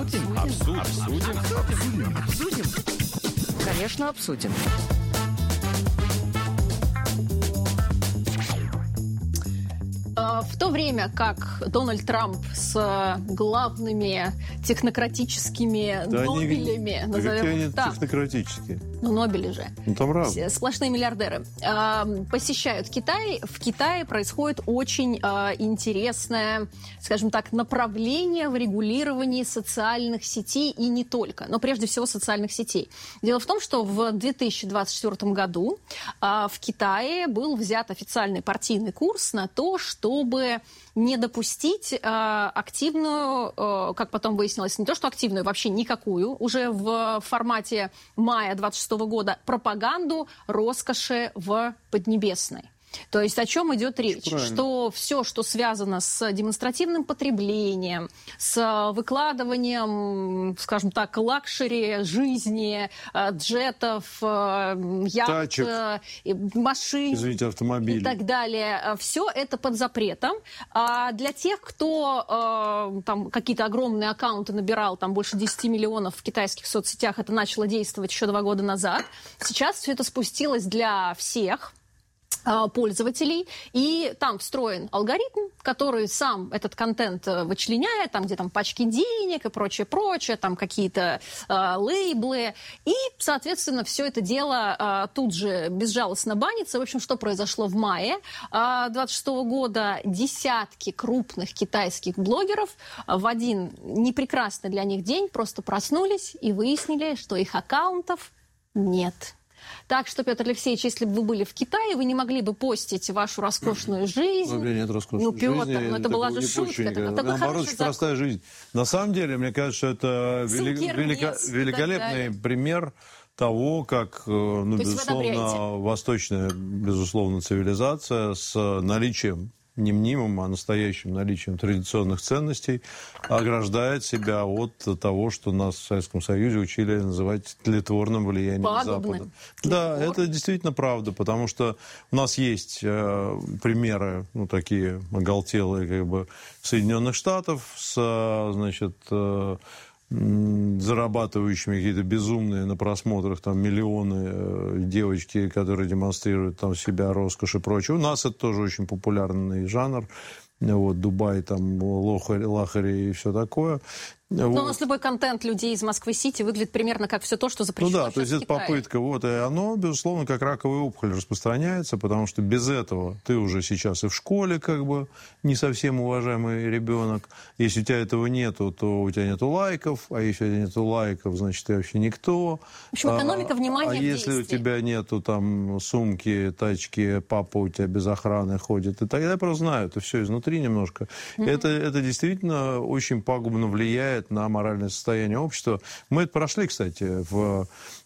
Обсудим. Конечно, обсудим. В то время как Дональд Трамп с главными технократическими Нобелями, назовем их так. Технократические? Ну, Нобели же. Ну, там разные. Сплошные миллиардеры. Посещают Китай. В Китае происходит очень интересное, скажем так, направление в регулировании социальных сетей и не только, но прежде всего социальных сетей. Дело в том, что в 2024 году в Китае был взят официальный партийный курс на то, чтобы не допустить активную, как потом выяснилось, не то что активную, вообще никакую, уже в формате мая 2026 года, пропаганду роскоши в Поднебесной. То есть о чем идет речь? Что все, что связано с демонстративным потреблением, с выкладыванием, скажем так, лакшери жизни, джетов, яхт, машин, автомобилей и так далее, все это под запретом. А для тех, кто там какие-то огромные аккаунты набирал, там больше 10 миллионов в китайских соцсетях, это начало действовать еще 2 года назад. Сейчас все это спустилось для всех пользователей, и там встроен алгоритм, который сам этот контент вычленяет, там, где там пачки денег и прочее, там какие-то лейблы, и, соответственно, все это дело тут же безжалостно банится. В общем, что произошло в мае 26 года? Десятки крупных китайских блогеров в один непрекрасный для них день просто проснулись и выяснили, что их аккаунтов нет. Так что, Петр Алексеевич, если бы вы были в Китае, вы не могли бы постить вашу роскошную жизнь. У меня нет роскошной жизни. Петр, это была же шутка. Наоборот, очень простая жизнь. На самом деле, мне кажется, что это великолепный пример того, как, безусловно, восточная, безусловно, цивилизация с наличием, не мнимым, а настоящим наличием традиционных ценностей ограждает себя от того, что нас в Советском Союзе учили называть тлетворным влиянием Запада. Да, это действительно правда, потому что у нас есть примеры, такие оголтелые, Соединенных Штатов с, зарабатывающими какие-то безумные на просмотрах там миллионы девочки, которые демонстрируют там себя, роскошь и прочее. У нас это тоже очень популярный жанр. Дубай, там, лахари и все такое. Но у нас любой контент людей из Москвы-Сити выглядит примерно как все то, что запрещено то есть это попытка. И оно, безусловно, как раковая опухоль распространяется, потому что без этого ты уже сейчас и в школе не совсем уважаемый ребенок. Если у тебя этого нету, то у тебя нету лайков, а если у тебя нету лайков, значит, ты вообще никто. В общем, экономика внимания в действии. Если у тебя нету там сумки, тачки, папа у тебя без охраны ходит, и так я просто знаю, это все изнутри немножко. Это действительно очень пагубно влияет на моральное состояние общества. Мы это прошли, кстати, в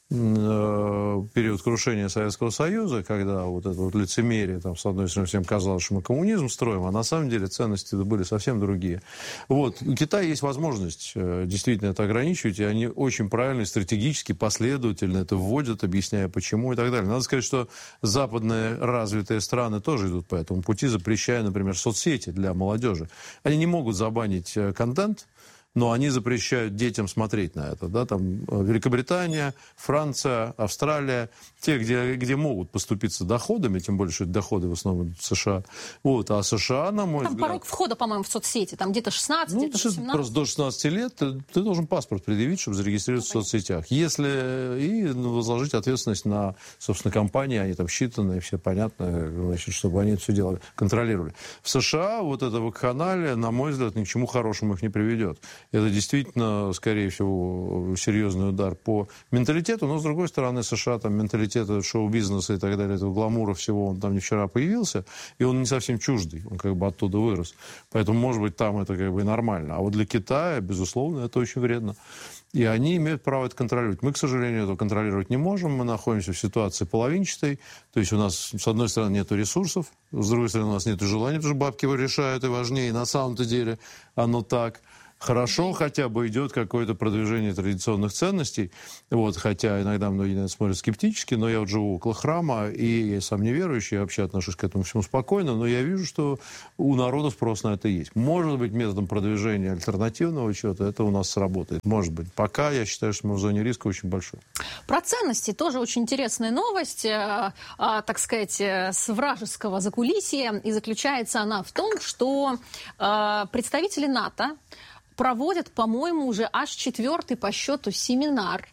период крушения Советского Союза, когда это лицемерие, там, с одной стороны, всем казалось, что мы коммунизм строим, а на самом деле ценности были совсем другие. У Китая есть возможность действительно это ограничивать, и они очень правильно, стратегически, последовательно это вводят, объясняя почему и так далее. Надо сказать, что западные развитые страны тоже идут по этому пути, запрещая, например, соцсети для молодежи. Они не могут забанить контент, но они запрещают детям смотреть на это. Да? Там Великобритания, Франция, Австралия, те, где могут поступиться доходами, тем более, что это доходы в основном США. А США, на мой взгляд... Там порог входа, по-моему, в соцсети, там где-то 16, где-то 18. Просто до 16 лет ты должен паспорт предъявить, чтобы зарегистрироваться в соцсетях. И возложить ответственность на, собственно, компании, они там считаны, все понятно, чтобы они это все дело контролировали. В США эта вакханалия, на мой взгляд, ни к чему хорошему их не приведет. Это действительно, скорее всего, серьезный удар по менталитету, но, с другой стороны, США, там, менталитет шоу-бизнеса и так далее, этого гламура всего, он там не вчера появился, и он не совсем чуждый, он оттуда вырос. Поэтому, может быть, там это и нормально. А для Китая, безусловно, это очень вредно. И они имеют право это контролировать. Мы, к сожалению, это контролировать не можем. Мы находимся в ситуации половинчатой. То есть у нас, с одной стороны, нет ресурсов, с другой стороны, у нас нет желания, потому что бабки его решают и важнее. И на самом-то деле оно так. хорошо хотя бы идет какое-то продвижение традиционных ценностей. Вот, хотя иногда многие на это смотрят скептически, но я вот живу около храма, и я сам неверующий, я вообще отношусь к этому всему спокойно, но я вижу, что у народа спрос на это есть. Может быть, методом продвижения альтернативного чего-то это у нас сработает. Может быть. Пока я считаю, что мы в зоне риска очень большой. Про ценности тоже очень интересная новость, так сказать, с вражеского закулисья. И заключается она в том, что представители НАТО проводят, по-моему, уже аж 4-й по счету семинар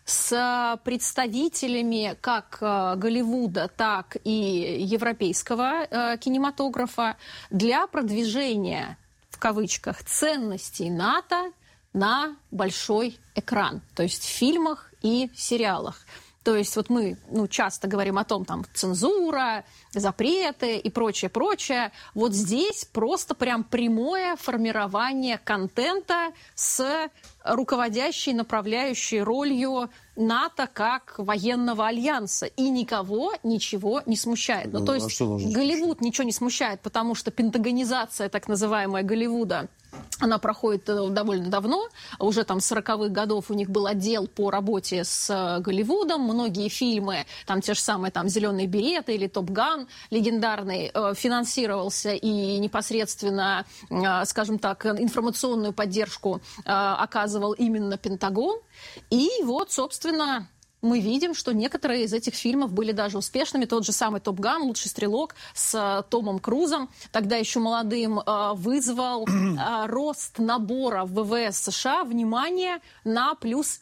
с представителями как Голливуда, так и европейского кинематографа для продвижения, в кавычках, ценностей НАТО на большой экран, то есть в фильмах и сериалах. То есть вот мы часто говорим о том, там, цензура, запреты и прочее. Вот здесь просто прям прямое формирование контента с руководящей, направляющей ролью НАТО как военного альянса. И никого ничего не смущает. То есть Голливуд ничего не смущает, потому что пентагонизация, так называемая, Голливуда, она проходит довольно давно. Уже там с 40-х годов у них был отдел по работе с Голливудом. Многие фильмы, там те же самые там «Зеленые береты» или «Топ Ган» легендарный, финансировался и непосредственно, скажем так, информационную поддержку оказывал именно Пентагон. И вот, собственно, мы видим, что некоторые из этих фильмов были даже успешными. Тот же самый «Топ Ган», «Лучший стрелок» с Томом Крузом, тогда еще молодым, вызвал рост набора в ВВС США, внимание, на плюс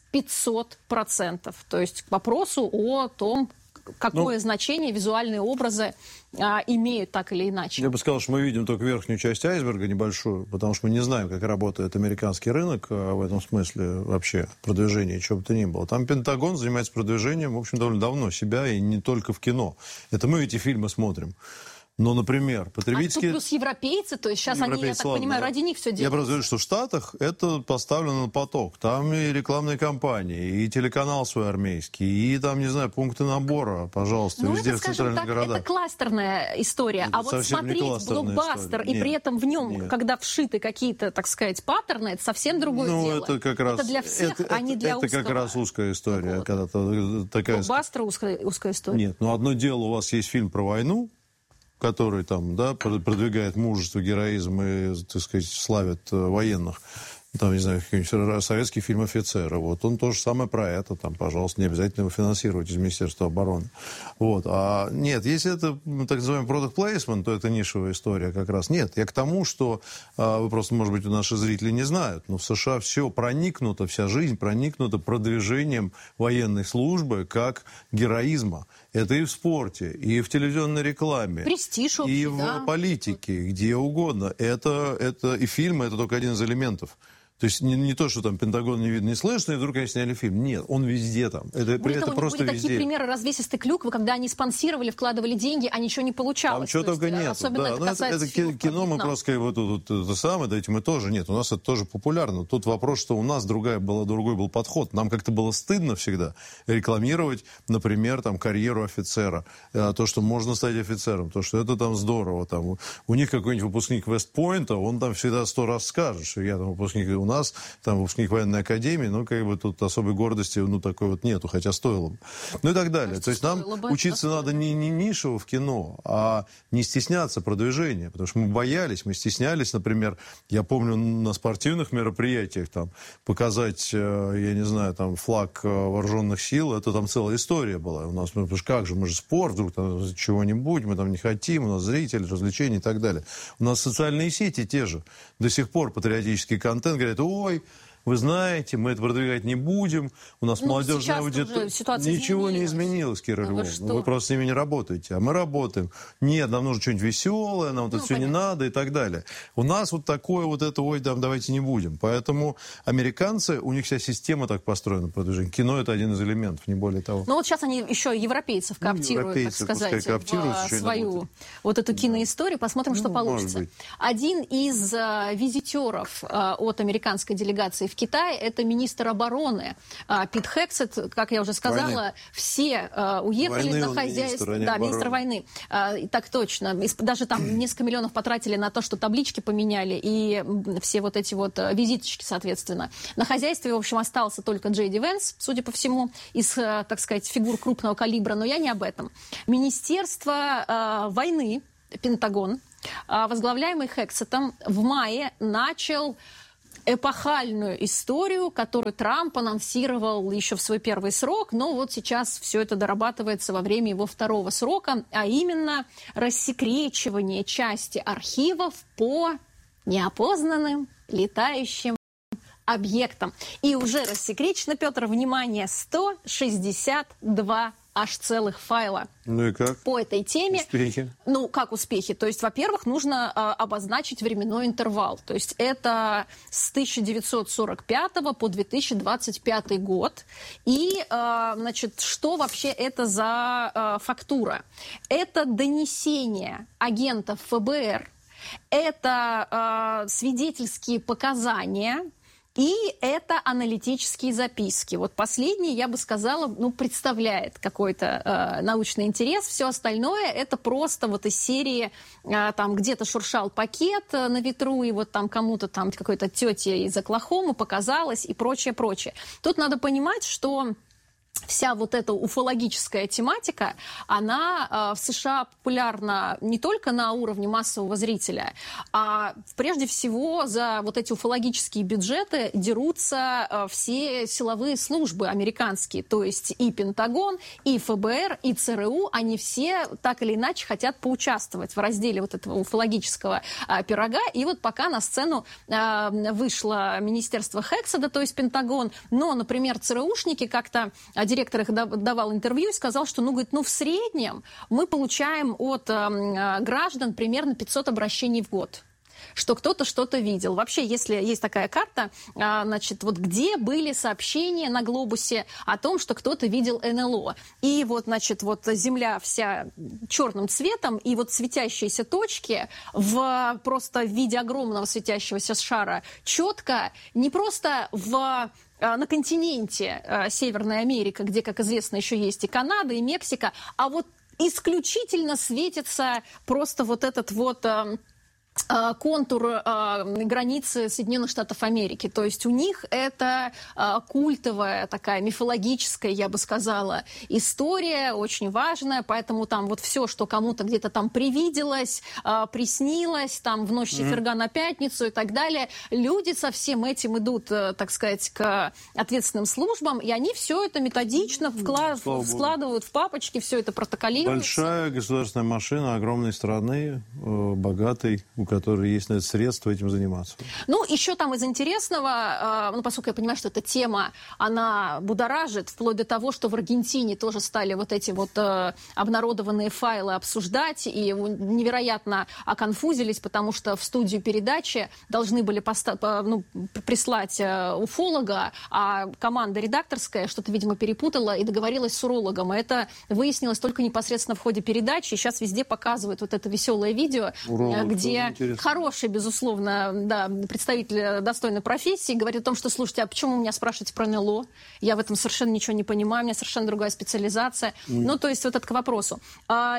500%. То есть к вопросу о том, какое значение визуальные образы имеют так или иначе. Я бы сказал, что мы видим только верхнюю часть айсберга небольшую, потому что мы не знаем, как работает американский рынок в этом смысле вообще продвижения, чего бы то ни было. Там Пентагон занимается продвижением, в общем, довольно давно себя, и не только в кино. Это мы эти фильмы смотрим. Но, например, потребительские... А тут плюс европейцы, то есть сейчас они, я так понимаю, ради них все делают. Я просто говорю, что в Штатах это поставлено на поток. Там и рекламные кампании, и телеканал свой армейский, и там, не знаю, пункты набора, пожалуйста, везде это, в центральных городах. Это кластерная история. Это а вот смотреть блокбастер, и при этом в нем, когда вшиты какие-то, так сказать, паттерны, это совсем другое дело. Это как раз... Это для всех, а не для узкого. Это как раз узкая история. Вот. Такая... Блокбастер узкая история. Нет, одно дело, у вас есть фильм про войну, который там, продвигает мужество, героизм и, так сказать, славит военных. Там, не знаю, какой-нибудь советский фильм «Офицеры». Вот он то же самое про это. Там, пожалуйста, не обязательно его финансировать из Министерства обороны. Вот. А нет, если это так называемый product placement, то это нишевая история как раз. Нет, я к тому, что вы просто, может быть, наши зрители не знают, но в США все проникнуто, вся жизнь проникнута продвижением военной службы как героизма. Это и в спорте, и в телевизионной рекламе. Престиж общий, и в политике, где угодно. Это и фильмы, это только один из элементов. То есть не то, что там Пентагон не видно, не слышно, и вдруг они сняли фильм. Нет, он везде там. Это просто были везде. Такие примеры развесистой клюквы, когда они спонсировали, вкладывали деньги, а ничего не получалось. Там чего только нет. Особенно это касается кино, мы просто вот это самое, дайте мы тоже. Нет, у нас это тоже популярно. Тут вопрос, что у нас другой был подход. Нам как-то было стыдно всегда рекламировать, например, там, карьеру офицера. То, что можно стать офицером, то, что это там здорово. Там, у них какой-нибудь выпускник Вестпойнта, он там всегда 100 раз скажет, что я там выпускник... У нас там выпускник военной академии, тут особой гордости, такой вот нету, хотя стоило бы. И так далее. То есть нам учиться надо не нишево в кино, а не стесняться продвижения, потому что мы стеснялись, например, я помню на спортивных мероприятиях там показать, я не знаю, там флаг вооруженных сил, это там целая история была. У нас, как же, мы же спорт, вдруг там чего-нибудь, мы там не хотим, у нас зрители, развлечения и так далее. У нас социальные сети те же. До сих пор патриотический контент, говорят, ой, вы знаете, мы это продвигать не будем, у нас молодежная аудитория. Ничего не изменилось, Кира Львовна. Вы просто с ними не работаете, а мы работаем. Нет, нам нужно что-нибудь веселое, нам это все не надо и так далее. У нас вот такое вот это, ой, давайте не будем. Поэтому американцы, у них вся система так построена, продвижение. Кино — это один из элементов, не более того. Ну вот сейчас они еще европейцев кооптируют, так сказать, в свою вот эту киноисторию. Посмотрим, что получится. Один из визитеров от американской делегации в Китае, это министр обороны Пит Хексет, как я уже сказала, все уехали на хозяйство. Министр войны. Так точно. Даже там несколько миллионов потратили на то, что таблички поменяли, и все вот эти вот визиточки, соответственно. На хозяйстве, в общем, остался только Джей Ди Венс, судя по всему, из, так сказать, фигур крупного калибра, но я не об этом. Министерство войны, Пентагон, возглавляемый Хексетом, в мае начал эпохальную историю, которую Трамп анонсировал еще в свой первый срок, но вот сейчас все это дорабатывается во время его второго срока, а именно рассекречивание части архивов по неопознанным летающим объектам. И уже рассекречено, Петр, внимание, 162 аж целых файла. Ну и как? По этой теме. Успехи? Ну, как успехи? То есть, во-первых, нужно обозначить временной интервал. То есть, это с 1945 по 2025 год. И, значит, что вообще это за фактура? Это донесение агентов ФБР, это свидетельские показания, и это аналитические записки. Вот последний, я бы сказала, ну, представляет какой-то научный интерес. Все остальное это просто вот из серии, там где-то шуршал пакет на ветру, и вот там кому-то там какой-то тете из Оклахомы показалось и прочее, прочее. Тут надо понимать, что вся вот эта уфологическая тематика, она в США популярна не только на уровне массового зрителя, а прежде всего за вот эти уфологические бюджеты дерутся все силовые службы американские, то есть и Пентагон, и ФБР, и ЦРУ, они все так или иначе хотят поучаствовать в разделе вот этого уфологического пирога. И вот пока на сцену вышло министерство Хексета, то есть Пентагон, но, например, ЦРУшники как-то директор их давал интервью и сказал, что, ну, говорит, ну, в среднем мы получаем от граждан примерно 500 обращений в год, что кто-то что-то видел. Вообще, если есть такая карта, значит, вот где были сообщения на глобусе о том, что кто-то видел НЛО. И вот, значит, вот Земля вся черным цветом, и вот светящиеся точки просто в виде огромного светящегося шара четко, не просто на континенте Северная Америка, где, как известно, еще есть и Канада, и Мексика, а вот исключительно светится просто вот этот вот контур границы Соединенных Штатов Америки. То есть у них это культовая, такая мифологическая, я бы сказала, история, очень важная, поэтому там вот все, что кому-то где-то там привиделось, приснилось, там в ночь с четверга на пятницу и так далее, люди со всем этим идут, так сказать, к ответственным службам, и они все это методично складывают в папочки, все это протоколируется. Большая государственная машина огромной страны, богатой, у которой есть на это средства этим заниматься. Ну, еще там из интересного, ну, поскольку я понимаю, что эта тема, она будоражит, вплоть до того, что в Аргентине тоже стали вот эти вот обнародованные файлы обсуждать, и невероятно оконфузились, потому что в студию передачи должны были прислать уфолога, а команда редакторская что-то, видимо, перепутала и договорилась с урологом. И это выяснилось только непосредственно в ходе передачи. Сейчас везде показывают вот это веселое видео, где хороший, безусловно, да, представитель достойной профессии говорит о том, что, слушайте, а почему вы меня спрашиваете про НЛО? Я в этом совершенно ничего не понимаю, у меня совершенно другая специализация. Ну, то есть вот это к вопросу. Ну,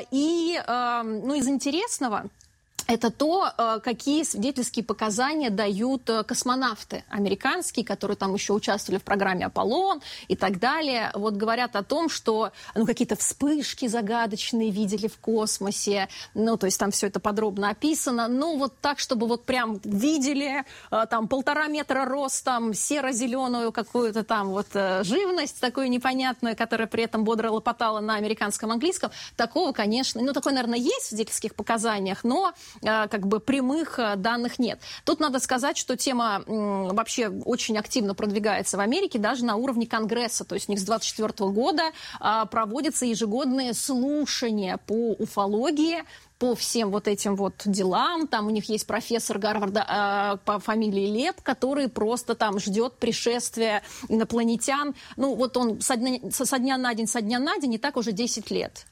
из интересного... Это то, какие свидетельские показания дают космонавты американские, которые там еще участвовали в программе «Аполлон» и так далее. Вот говорят о том, что какие-то вспышки загадочные видели в космосе. Ну, то есть там все это подробно описано. Ну, вот так, чтобы вот прям видели там 1,5 метра ростом, серо-зеленую какую-то там вот живность такую непонятную, которая при этом бодро лопотала на американском английском. Такого, конечно, ну, такое, наверное, есть в свидетельских показаниях, но как бы прямых данных нет. Тут надо сказать, что тема вообще очень активно продвигается в Америке, даже на уровне Конгресса. То есть у них с 2024 года проводятся ежегодные слушания по уфологии, по всем вот этим вот делам. Там у них есть профессор Гарварда по фамилии Леб, который просто там ждет пришествия инопланетян. Ну, вот он со дня на день, и так уже 10 лет.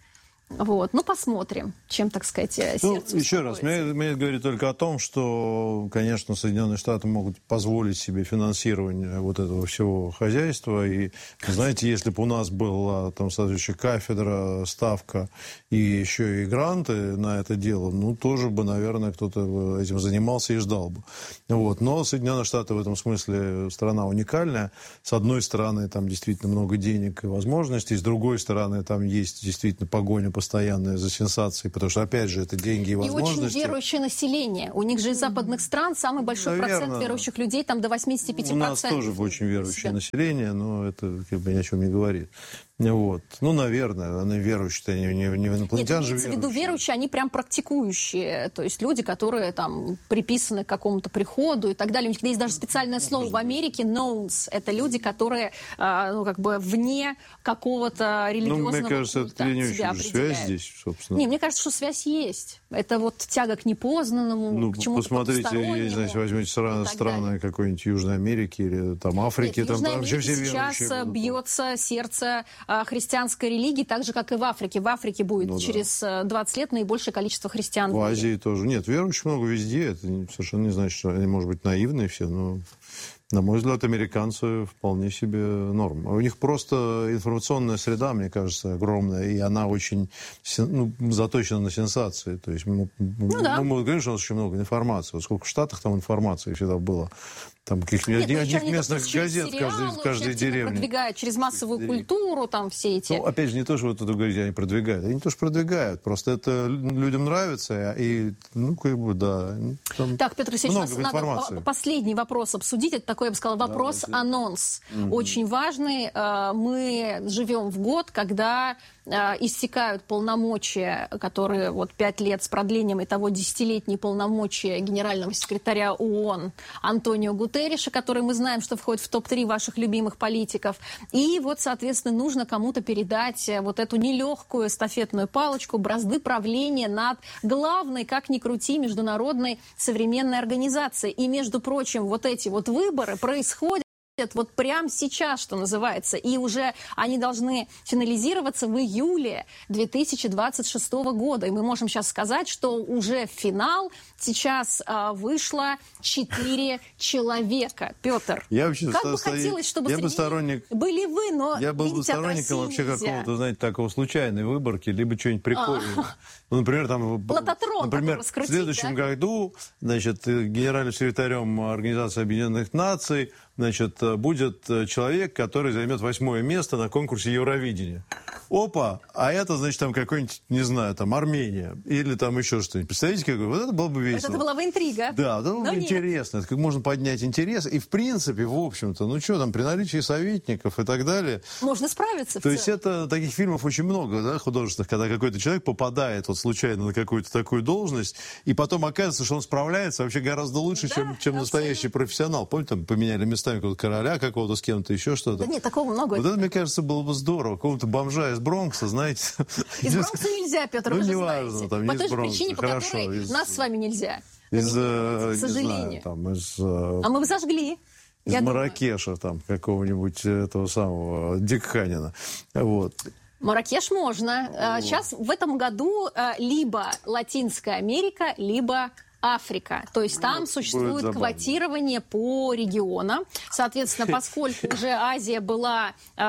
Вот. Ну, посмотрим, чем, так сказать, сердце еще раз, мне говорит только о том, что, конечно, Соединенные Штаты могут позволить себе финансирование вот этого всего хозяйства. И, знаете, если бы у нас была там соответствующая кафедра, ставка и еще и гранты на это дело, ну, тоже бы, наверное, кто-то этим занимался и ждал бы. Вот. Но Соединенные Штаты в этом смысле страна уникальная. С одной стороны, там действительно много денег и возможностей, с другой стороны, там есть действительно погоня постоянная за сенсацией, потому что, опять же, это деньги и возможности. И очень верующее население. У них же из западных стран самый большой процент верующих людей, там до 85%. У нас тоже очень верующее население, но это как бы ни о чем не говорит. Вот. Ну, наверное, они верующие, не инопланетян же верующие. В виду верующие, они прям практикующие, то есть люди, которые там приписаны к какому-то приходу и так далее. У них есть даже специальное слово в Америке «nones». Это люди, которые, ну, как бы вне какого-то религиозного мне кажется, культа это не себя очень определяют. Связь здесь, собственно. Не, мне кажется, что связь есть. Это вот тяга к непознанному, к чему-то посмотрите, потустороннему. я не знаю, возьмите страны какой-нибудь Южной Америки или там Африки. Нет, там, в Южной вообще Америке все сейчас бьется сердце христианской религии, так же, как и в Африке. В Африке будет через 20 лет наибольшее количество христиан. В Азии тоже. Нет, верующих много везде. Это совершенно не значит, что они, может быть, наивные все, но... На мой взгляд, американцы вполне себе норм. У них просто информационная среда, мне кажется, огромная, и она очень заточена на сенсации. То есть мы говорим, что у нас очень много информации. Вот сколько в Штатах там информации всегда было. Там каких-нибудь одних местных газет в каждой деревне. Продвигают через массовую культуру, там все эти... Ну, опять же, не то, что вы тут говорите, они продвигают. Они тоже продвигают. Просто это людям нравится, и, ну, как бы, да. Так, Петр Алексеевич, надо последний вопрос обсудить. Это такой, я бы сказала, вопрос-анонс. Очень важный. Мы живем в год, когда истекают полномочия, которые вот 5 лет с продлением, и того 10-летние полномочия генерального секретаря ООН Антонио Гутерриша, который мы знаем, что входит в топ-3 ваших любимых политиков. И вот, соответственно, нужно кому-то передать вот эту нелегкую эстафетную палочку, бразды правления над главной, как ни крути, международной современной организацией. И, между прочим, вот эти вот выборы происходят вот прямо сейчас, что называется, и уже они должны финализироваться в июле 2026 года. И мы можем сейчас сказать, что уже в финал сейчас вышло 4 человека. Петр, как бы хотелось, чтобы были вы, но я был бы сторонником вообще какого-то, знаете, такого случайной выборки, либо что-нибудь прикольного. Ну, например, там, например, в следующем году, значит, генеральным секретарем Организации Объединенных Наций, значит, будет человек, который займет 8-е место на конкурсе Евровидения. Опа! А это, значит, там какой-нибудь, не знаю, там Армения или там еще что-нибудь. Представляете, какой? Вот это было бы весело. Это была бы интрига. Да, это было бы интересно. Это как можно поднять интерес. И, в принципе, в общем-то, ну что там, при наличии советников и так далее... Можно справиться. То есть это таких фильмов очень много, да, художественных, когда какой-то человек попадает вот случайно на какую-то такую должность, и потом оказывается, что он справляется вообще гораздо лучше, чем настоящий профессионал. Помните, там поменяли местами какого-то короля какого-то с кем-то, еще что-то. Да нет, такого много. Вот это, мне кажется, было бы здорово. Какого-то бомжа из Бронкса, знаете. Из Бронкса нельзя, Петр, вы же знаете. Там, по той же причине, по которой нас с вами нельзя. К сожалению. А мы бы зажгли. Из Марракеша, там, какого-нибудь этого самого Дикханина. Вот. Марракеш можно. Сейчас в этом году либо Латинская Америка, либо Африка. То есть там существует квотирование по регионам. Соответственно, поскольку уже Азия была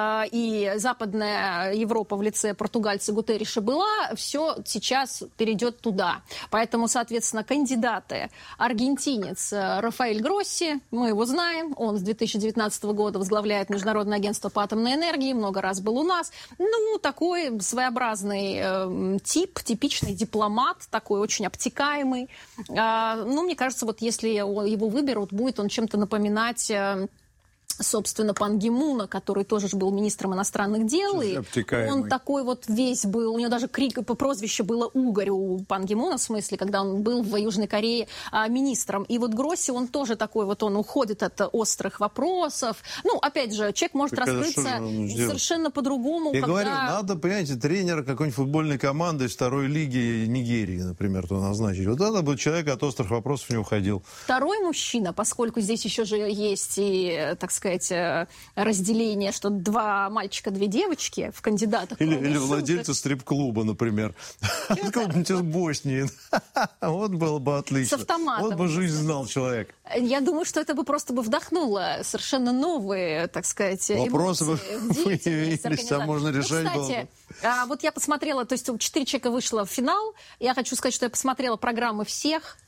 и Западная Европа в лице португальца Гутерриша была, все сейчас перейдет туда. Поэтому, соответственно, кандидаты. Аргентинец Рафаэль Гросси, мы его знаем, он с 2019 года возглавляет Международное агентство по атомной энергии, много раз был у нас. Ну, такой своеобразный тип, типичный дипломат, такой очень обтекаемый. Ну, мне кажется, вот если его выберут, будет он чем-то напоминать, собственно, Пан Ги Муна, который тоже был министром иностранных дел. И он такой вот весь был, у него даже прозвище было «Угорь» у Пан Ги Муна, в смысле, когда он был в Южной Корее министром. И вот Гросси, он тоже такой вот, он уходит от острых вопросов. Ну, опять же, человек может раскрыться совершенно по-другому. Я говорю, надо, понимаете, тренера какой-нибудь футбольной команды из второй лиги Нигерии, например, то назначить. Вот это бы человек от острых вопросов не уходил. Второй мужчина, поскольку здесь еще же есть и, так сказать, сказать, разделение, что 2 мальчика, 2 девочки в кандидатах. Или владельцы стрип-клуба, например. Откуда-нибудь из Боснии. Вот было бы отлично. С автоматом. Вот бы жизнь знал человек. Я думаю, что это бы просто вдохнуло совершенно новые, так сказать, вопросы бы появились, а можно решать было бы. Кстати, вот я посмотрела, то есть 4 человека вышло в финал. Я хочу сказать, что я посмотрела программы всех.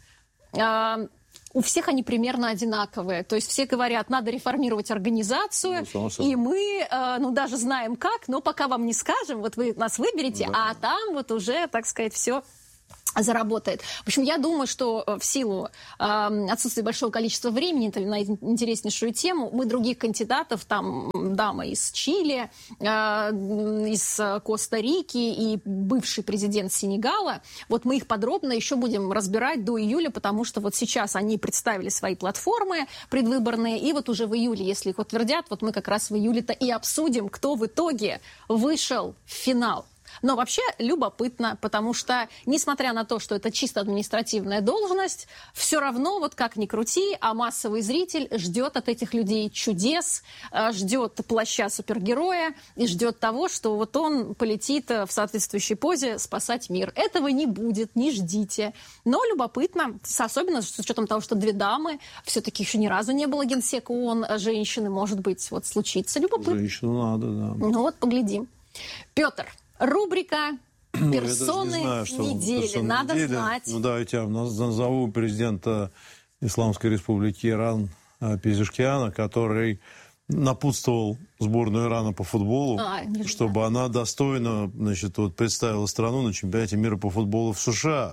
У всех они примерно одинаковые. То есть все говорят, надо реформировать организацию, и мы, даже знаем как, но пока вам не скажем, вот вы нас выберете, а там вот уже, так сказать, все заработает. В общем, я думаю, что в силу отсутствия большого количества времени на интереснейшую тему, мы других кандидатов, там дама из Чили, из Коста-Рики и бывший президент Сенегала, вот мы их подробно еще будем разбирать до июля, потому что вот сейчас они представили свои платформы предвыборные, и вот уже в июле, если их утвердят, вот мы как раз в июле-то и обсудим, кто в итоге вышел в финал. Но вообще любопытно, потому что, несмотря на то, что это чисто административная должность, все равно, вот как ни крути, а массовый зритель ждет от этих людей чудес, ждет плаща супергероя и ждет того, что вот он полетит в соответствующей позе спасать мир. Этого не будет, не ждите. Но любопытно, особенно с учетом того, что 2 дамы, все-таки еще ни разу не было генсека ООН женщины, может быть, вот случится. Любопытно. Женщину надо, да. Ну вот, поглядим. Петр. Рубрика «Персоны недели». Надо знать. Ну да, я тебя назову президента Исламской Республики Иран Пезешкиана, который напутствовал сборную Ирана по футболу, чтобы она достойно, представила страну на чемпионате мира по футболу в США.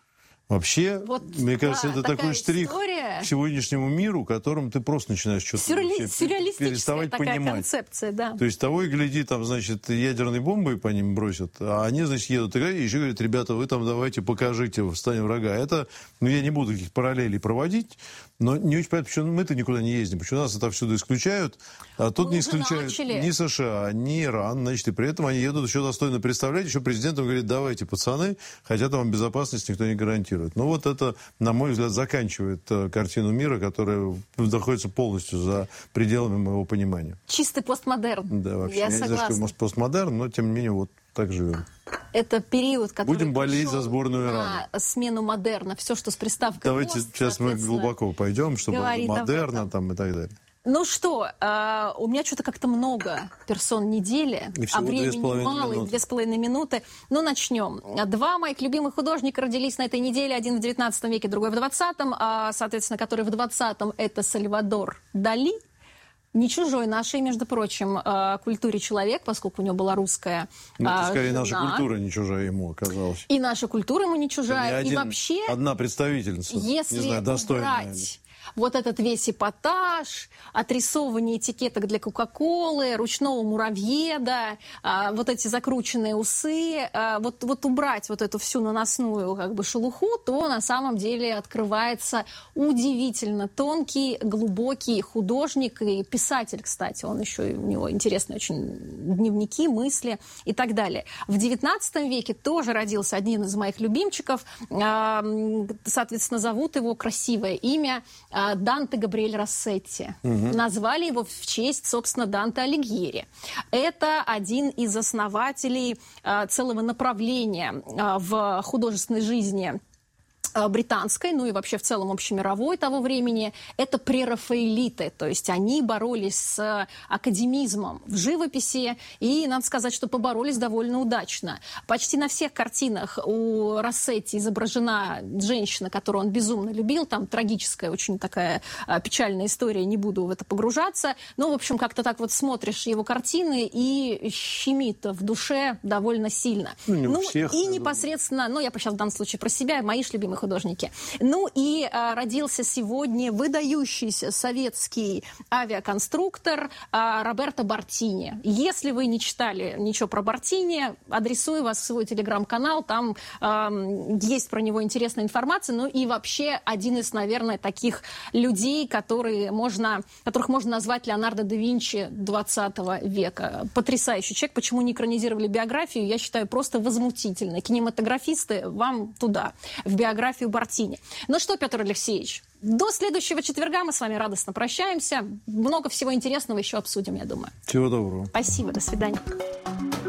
Вообще, вот, мне кажется, это такой штрих к сегодняшнему миру, которым ты просто начинаешь что-то переставать понимать. Концепция, да. То есть того и гляди, там, ядерные бомбы по ним бросят, а они, едут играть и еще говорят, ребята, вы там давайте покажите в стане врага. Это, я не буду таких параллелей проводить, но не очень понятно, почему мы-то никуда не ездим, почему нас отовсюду исключают, а тут не исключают ни США, ни Иран, и при этом они едут еще достойно представлять, еще президентом говорит, давайте, пацаны, хотя там безопасность никто не гарантирует. Ну вот это, на мой взгляд, заканчивает картину мира, которая находится полностью за пределами моего понимания. Чистый постмодерн. Да, вообще. Я не знаю, что постмодерн, но тем не менее вот так живем. Это период, который будем болеть за сборную Ирана. На смену модерна. Все, что с приставкой давайте пост, сейчас мы глубоко пойдем, чтобы модерна там и так далее. Ну что, у меня что-то как-то много персон недели, а времени мало, 2,5 минуты. Ну, начнем. 2 моих любимых художника родились на этой неделе. Один в 19 веке, другой в 20-м. Соответственно, который в 20-м это Сальвадор Дали. Не чужой нашей, между прочим, культуре человек, поскольку у него была русская скорее, жена. наша культура не чужая ему оказалась. И наша культура ему не чужая. И вообще, одна представительница, если не знаю, достойная. Убрать вот этот весь эпатаж, отрисовывание этикеток для Кока-Колы, ручного муравьеда, вот эти закрученные усы, вот убрать вот эту всю наносную шелуху, то на самом деле открывается удивительно тонкий, глубокий художник и писатель, кстати. Он еще, у него интересные очень дневники, мысли и так далее. В XIX веке тоже родился один из моих любимчиков. Соответственно, зовут его красивое имя Данте Габриэль Россетти. Назвали его в честь, собственно, Данте Алигьери. Это один из основателей целого направления в художественной жизни британской, ну и вообще в целом общемировой того времени, это прерафаэлиты, то есть они боролись с академизмом в живописи, и надо сказать, что поборолись довольно удачно. Почти на всех картинах у Россетти изображена женщина, которую он безумно любил, там трагическая, очень такая печальная история, не буду в это погружаться, но, в общем, как-то так вот смотришь его картины и щемит в душе довольно сильно. И непосредственно, я сейчас в данном случае про себя, мои любимые художники. Ну и родился сегодня выдающийся советский авиаконструктор Роберто Бартини. Если вы не читали ничего про Бартини, адресую вас в свой телеграм-канал, там есть про него интересная информация, ну и вообще один из, наверное, таких людей, которых можно назвать Леонардо да Винчи 20 века. Потрясающий человек. Почему не экранизировали биографию, я считаю просто возмутительно. Кинематографисты, вам туда. В биографию фотографию Бартини. Ну что, Петр Алексеевич, до следующего четверга мы с вами радостно прощаемся. Много всего интересного еще обсудим, я думаю. Всего доброго. Спасибо, до свидания.